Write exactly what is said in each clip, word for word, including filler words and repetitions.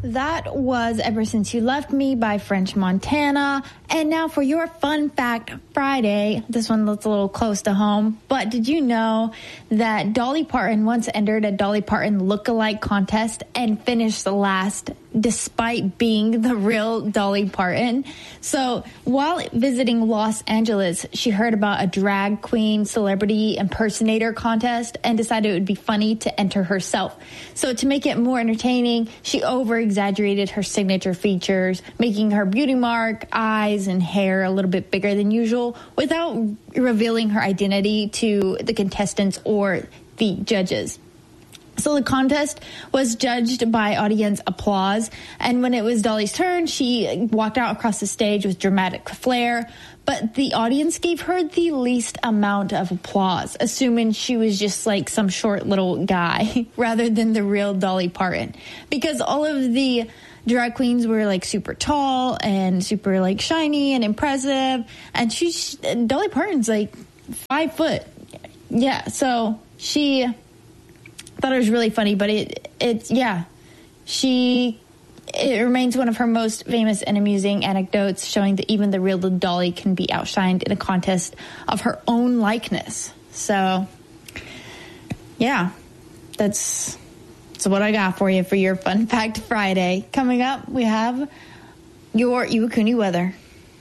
That was Ever Since You Left Me by French Montana. And now for your Fun Fact Friday. This one looks a little close to home. But did you know that Dolly Parton once entered a Dolly Parton look-alike contest and finished last despite being the real Dolly Parton? So while visiting Los Angeles, she heard about a drag queen celebrity impersonator contest and decided it would be funny to enter herself. So to make it more entertaining, she over-exaggerated her signature features, making her beauty mark, eyes, and hair a little bit bigger than usual without revealing her identity to the contestants or the judges. So the contest was judged by audience applause, and when it was Dolly's turn, she walked out across the stage with dramatic flair, but the audience gave her the least amount of applause, assuming she was just like some short little guy rather than the real Dolly Parton, because all of the drag queens were like super tall and super like shiny and impressive, and she's Dolly Parton's like five foot. Yeah, so she thought it was really funny, but it it's yeah, she it remains one of her most famous and amusing anecdotes, showing that even the real Dolly can be outshined in a contest of her own likeness. So yeah, that's that's what I got for you for your Fun Fact Friday. Coming up, we have your Iwakuni weather.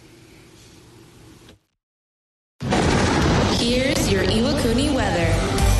Here's your Iwakuni weather.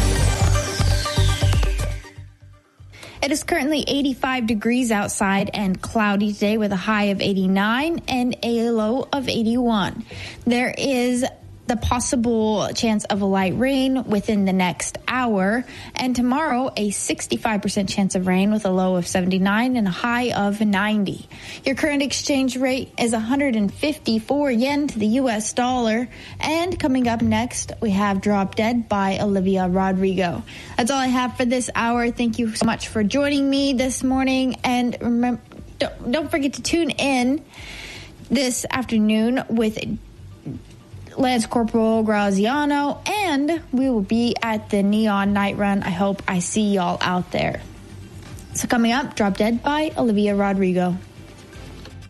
It is currently eighty-five degrees outside and cloudy today with a high of eighty-nine and a low of eighty-one. There is the possible chance of a light rain within the next hour, and tomorrow a sixty-five percent chance of rain with a low of seventy-nine and a high of ninety. Your current exchange rate is one hundred fifty-four yen to the U S dollar. And coming up next, we have Drop Dead by Olivia Rodrigo. That's all I have for this hour. Thank you so much for joining me this morning, and remember, don't, don't forget to tune in this afternoon with Lance Corporal Graziano, and we will be at the Neon Night Run. I hope I see y'all out there. So coming up, Drop Dead by Olivia Rodrigo.